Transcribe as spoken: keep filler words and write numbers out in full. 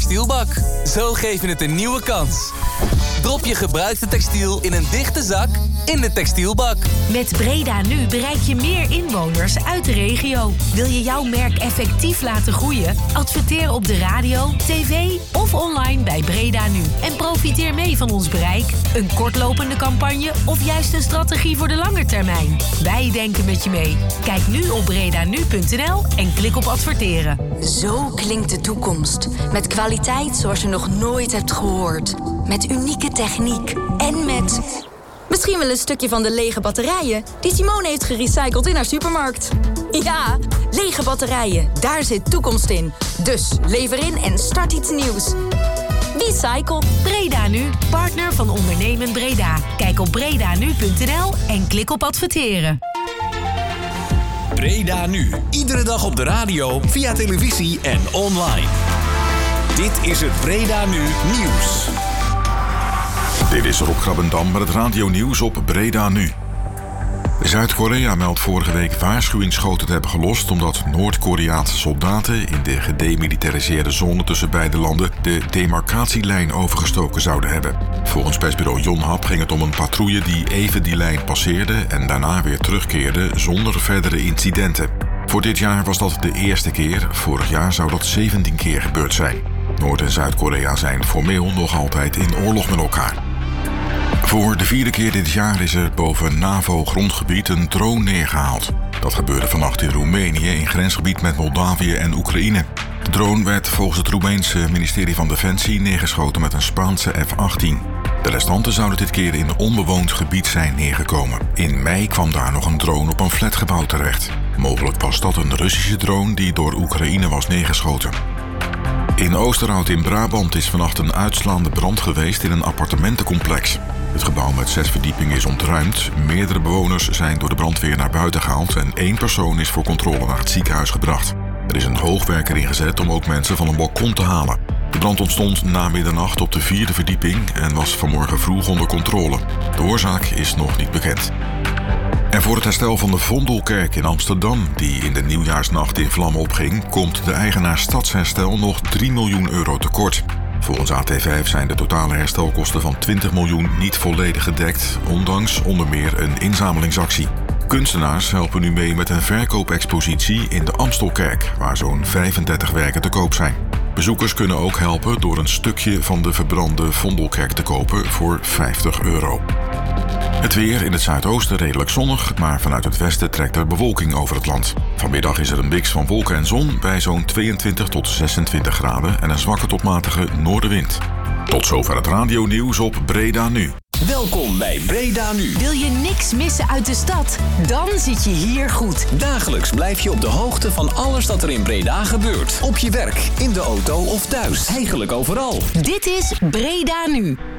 textielbak. Zo geef je het een nieuwe kans. Drop je gebruikte textiel in een dichte zak in de textielbak. Met Breda Nu bereik je meer inwoners uit de regio. Wil je jouw merk effectief laten groeien? Adverteer op de radio, tv of online bij Breda Nu. En profiteer mee van ons bereik, een kortlopende campagne of juist een strategie voor de lange termijn. Wij denken met je mee. Kijk nu op bredanu punt n l en klik op adverteren. Zo klinkt de toekomst. Met kwaliteit zoals je nog nooit hebt gehoord. Met unieke techniek en met... misschien wel een stukje van de lege batterijen die Simone heeft gerecycled in haar supermarkt. Ja, lege batterijen, daar zit toekomst in. Dus lever in en start iets nieuws. Recycle. Breda Nu, partner van Ondernemen Breda. Kijk op bredanu punt n l en klik op adverteren. Breda Nu. Iedere dag op de radio, via televisie en online. Dit is het Breda Nu Nieuws. Dit is Rob Grabbendam met het radionieuws op Breda Nu. Zuid-Korea meldt vorige week waarschuwingsschoten te hebben gelost omdat Noord-Koreaanse soldaten in de gedemilitariseerde zone tussen beide landen de demarcatielijn overgestoken zouden hebben. Volgens persbureau Yonhap ging het om een patrouille die even die lijn passeerde en daarna weer terugkeerde zonder verdere incidenten. Voor dit jaar was dat de eerste keer, vorig jaar zou dat zeventien keer gebeurd zijn. Noord- en Zuid-Korea zijn formeel nog altijd in oorlog met elkaar. Voor de vierde keer dit jaar is er boven NAVO-grondgebied een drone neergehaald. Dat gebeurde vannacht in Roemenië in grensgebied met Moldavië en Oekraïne. De drone werd volgens het Roemeense ministerie van Defensie neergeschoten met een Spaanse F achttien. De restanten zouden dit keer in onbewoond gebied zijn neergekomen. In mei kwam daar nog een drone op een flatgebouw terecht. Mogelijk was dat een Russische drone die door Oekraïne was neergeschoten. In Oosterhout in Brabant is vannacht een uitslaande brand geweest in een appartementencomplex. Het gebouw met zes verdiepingen is ontruimd. Meerdere bewoners zijn door de brandweer naar buiten gehaald en één persoon is voor controle naar het ziekenhuis gebracht. Er is een hoogwerker ingezet om ook mensen van een balkon te halen. De brand ontstond na middernacht op de vierde verdieping en was vanmorgen vroeg onder controle. De oorzaak is nog niet bekend. En voor het herstel van de Vondelkerk in Amsterdam, die in de nieuwjaarsnacht in vlammen opging, komt de eigenaar Stadsherstel nog drie miljoen euro tekort. Volgens A T vijf zijn de totale herstelkosten van twintig miljoen niet volledig gedekt, ondanks onder meer een inzamelingsactie. Kunstenaars helpen nu mee met een verkoopexpositie in de Amstelkerk, waar zo'n vijfendertig werken te koop zijn. Bezoekers kunnen ook helpen door een stukje van de verbrande Vondelkerk te kopen voor vijftig euro. Het weer in het zuidoosten redelijk zonnig, maar vanuit het westen trekt er bewolking over het land. Vanmiddag is er een mix van wolken en zon bij zo'n tweeëntwintig tot zesentwintig graden en een zwakke tot matige noordenwind. Tot zover het radionieuws op Breda Nu. Welkom bij Breda Nu. Wil je niks missen uit de stad? Dan zit je hier goed. Dagelijks blijf je op de hoogte van alles dat er in Breda gebeurt. Op je werk, in de auto of thuis. Eigenlijk overal. Dit is Breda Nu.